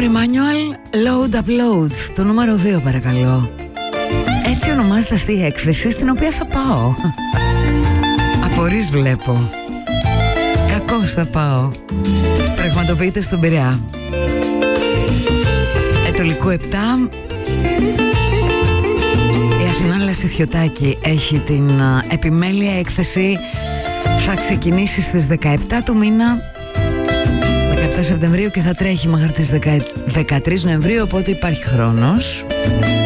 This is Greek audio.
Memory Manual Load Upload, το νούμερο 2 παρακαλώ. Έτσι ονομάζεται αυτή η έκθεση στην οποία θα πάω. Απορείς βλέπω. Κακώς θα πάω. Πραγματοποιείται στον Πειραιά. Ετωλικού 7. Η Αθηνά Λασιθιωτάκη έχει την επιμέλεια έκθεση. Θα ξεκινήσει στις 17 του μήνα, 17 Σεπτεμβρίου, και θα τρέχει μέχρι τις 13 Νοεμβρίου, οπότε υπάρχει χρόνος.